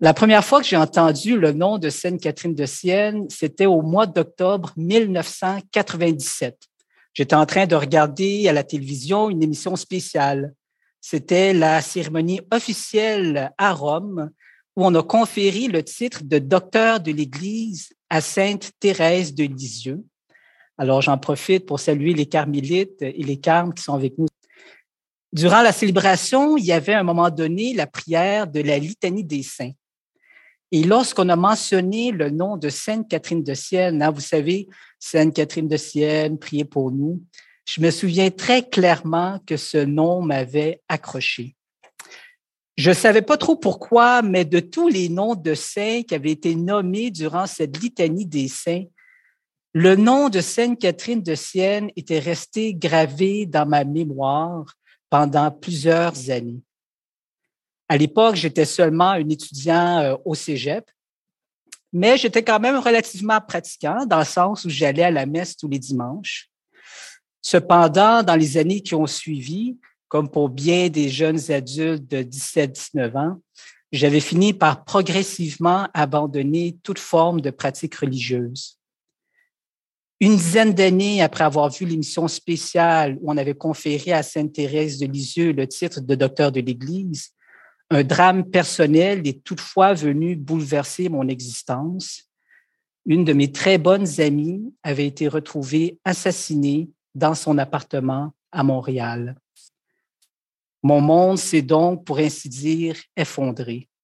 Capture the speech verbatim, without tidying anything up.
La première fois que j'ai entendu le nom de Sainte-Catherine de Sienne, c'était au mois d'octobre mille neuf cent quatre-vingt-dix-sept. J'étais en train de regarder à la télévision une émission spéciale. C'était la cérémonie officielle à Rome où on a conféré le titre de docteur de l'Église à Sainte Thérèse de Lisieux. Alors, j'en profite pour saluer les carmélites et les carmes qui sont avec nous. Durant la célébration, il y avait à un moment donné la prière de la litanie des saints. Et lorsqu'on a mentionné le nom de Sainte Catherine de Sienne, hein, vous savez, Sainte Catherine de Sienne, priez pour nous, je me souviens très clairement que ce nom m'avait accroché. Je ne savais pas trop pourquoi, mais de tous les noms de saints qui avaient été nommés durant cette litanie des saints, le nom de Sainte Catherine de Sienne était resté gravé dans ma mémoire pendant plusieurs années. À l'époque, j'étais seulement un étudiant au cégep, mais j'étais quand même relativement pratiquant dans le sens où j'allais à la messe tous les dimanches. Cependant, dans les années qui ont suivi, comme pour bien des jeunes adultes de dix-sept à dix-neuf ans, j'avais fini par progressivement abandonner toute forme de pratique religieuse. Une dizaine d'années après avoir vu l'émission spéciale où on avait conféré à Sainte Thérèse de Lisieux le titre de docteur de l'Église, un drame personnel est toutefois venu bouleverser mon existence. Une de mes très bonnes amies avait été retrouvée assassinée dans son appartement à Montréal. Mon monde s'est donc, pour ainsi dire, effondré.